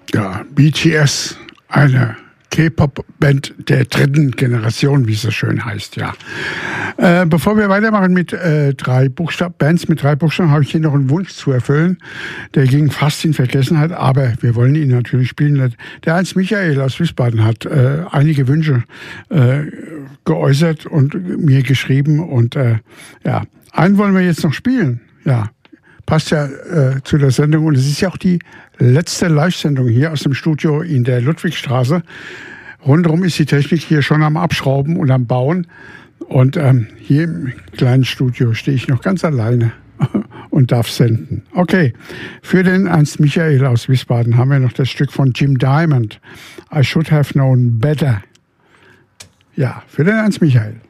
Ja, BTS, eine K-Pop-Band der dritten Generation, wie es so schön heißt, ja. Bevor wir weitermachen mit Bands mit 3 Buchstaben, habe ich hier noch einen Wunsch zu erfüllen. Der ging fast in Vergessenheit, aber wir wollen ihn natürlich spielen. Der Ernst Michael aus Wiesbaden hat einige Wünsche geäußert und mir geschrieben. Und ja, einen wollen wir jetzt noch spielen. Ja, passt ja zu der Sendung. Und es ist ja auch die letzte Live-Sendung hier aus dem Studio in der Ludwigstraße. Rundherum ist die Technik hier schon am Abschrauben und am Bauen. Und hier im kleinen Studio stehe ich noch ganz alleine und darf senden. Okay, für den Ernst Michael aus Wiesbaden haben wir noch das Stück von Jim Diamond. I Should Have Known Better. Ja, für den Ernst Michael.